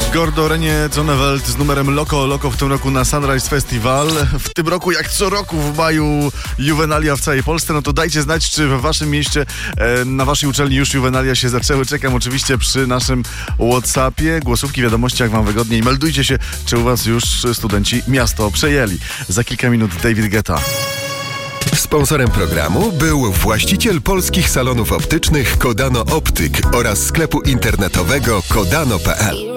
Gordo Renie Zonneveld z numerem Loco Loco w tym roku na Sunrise Festival. W tym roku, jak co roku w maju, juwenalia w całej Polsce. No to dajcie znać, czy w waszym mieście, na waszej uczelni już juwenalia się zaczęły. Czekam oczywiście przy naszym WhatsAppie. Głosówki, wiadomości, jak wam wygodniej. Meldujcie się, czy u was już studenci miasto przejęli. Za kilka minut David Guetta. Sponsorem programu był właściciel polskich salonów optycznych Kodano Optyk oraz sklepu internetowego kodano.pl.